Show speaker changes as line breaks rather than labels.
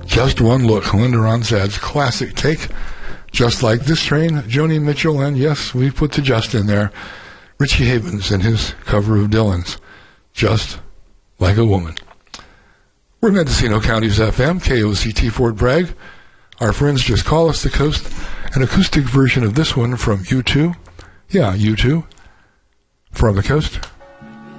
Just One Look, Linda Ronstadt's classic take. Just Like This Train, Joni Mitchell, and yes, we put the just in there, Richie Havens and his cover of Dylan's Just Like a Woman. We're Mendocino County's FM, KOCT Fort Bragg. Our friends just call us the coast. An acoustic version of this one from U2. Yeah, U2. From the coast.